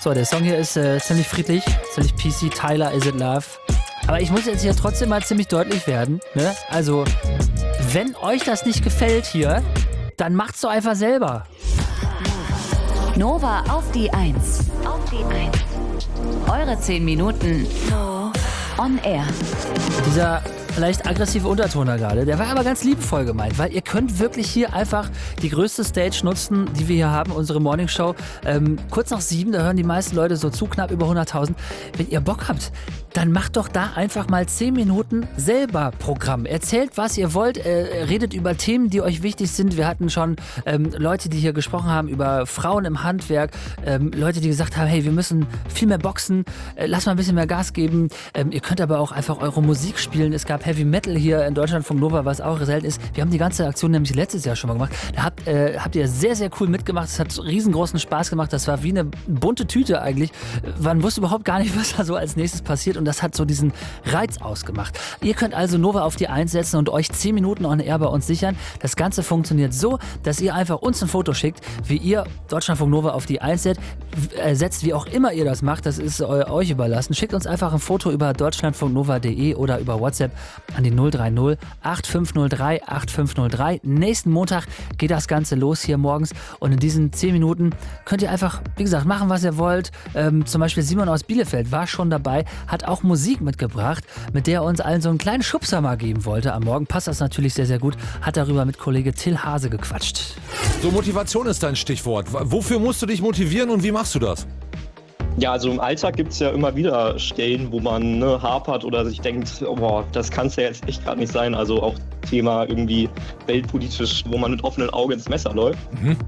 So, der Song hier ist ziemlich friedlich, ziemlich PC, Tyler, Is It Love. Aber ich muss jetzt hier trotzdem mal ziemlich deutlich werden, ne? Also, wenn euch das nicht gefällt hier, dann macht's doch einfach selber. Nova auf die 1. Auf die 1. Eure 10 Minuten on air. Dieser leicht aggressive Unterton da gerade, der war aber ganz liebevoll gemeint, weil ihr könnt wirklich hier einfach die größte Stage nutzen, die wir hier haben, unsere Morningshow. Kurz nach 7, da hören die meisten Leute so zu, knapp über 100.000. Wenn ihr Bock habt, dann macht doch da einfach mal 10 Minuten selber Programm. Erzählt, was ihr wollt, redet über Themen, die euch wichtig sind. Wir hatten schon Leute, die hier gesprochen haben über Frauen im Handwerk, Leute, die gesagt haben, hey, wir müssen viel mehr boxen, lass mal ein bisschen mehr Gas geben. Ihr könnt aber auch einfach eure Musik spielen. Es gab Heavy Metal hier in Deutschland vom Nova, was auch selten ist. Wir haben die ganze Aktion nämlich letztes Jahr schon mal gemacht. Da habt ihr sehr, sehr cool mitgemacht. Es hat riesengroßen Spaß gemacht. Das war wie eine bunte Tüte eigentlich. Man wusste überhaupt gar nicht, was da so als nächstes passiert. Und das hat so diesen Reiz ausgemacht. Ihr könnt also Nova auf die 1 setzen und euch 10 Minuten on air bei uns sichern. Das Ganze funktioniert so, dass ihr einfach uns ein Foto schickt, wie ihr Deutschlandfunk Nova auf die 1 setzt, wie auch immer ihr das macht. Das ist euch überlassen. Schickt uns einfach ein Foto über deutschlandfunknova.de oder über WhatsApp an die 030 8503 8503. Nächsten Montag geht das Ganze los hier morgens und in diesen 10 Minuten könnt ihr einfach, wie gesagt, machen, was ihr wollt. Zum Beispiel Simon aus Bielefeld war schon dabei, hat auch Musik mitgebracht, mit der er uns allen so einen kleinen Schubser mal geben wollte. Am Morgen passt das natürlich sehr, sehr gut. Hat darüber mit Kollege Till Hase gequatscht. So, Motivation ist dein Stichwort. Wofür musst du dich motivieren und wie machst du das? Ja, also im Alltag gibt es ja immer wieder Stellen, wo man hapert oder sich denkt, boah, das kann es ja jetzt echt gerade nicht sein. Also auch Thema irgendwie weltpolitisch, wo man mit offenem Auge ins Messer läuft.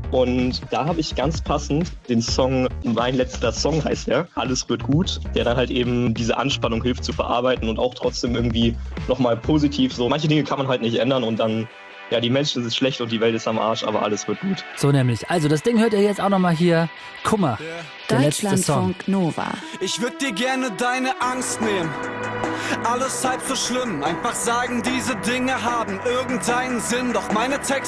Und da habe ich ganz passend den Song, mein letzter Song heißt der, Alles wird gut, der dann halt eben diese Anspannung hilft zu verarbeiten und auch trotzdem irgendwie nochmal positiv. So manche Dinge kann man halt nicht ändern und dann ja, die Menschen sind schlecht und die Welt ist am Arsch, aber alles wird gut. So nämlich. Also das Ding hört ihr jetzt auch nochmal hier. Kummer, der letzte Song. Deutschlandfunk Nova. Ich würd dir gerne deine Angst nehmen. Alles halb so schlimm. Einfach sagen, diese Dinge haben irgendeinen Sinn. Doch meine Texte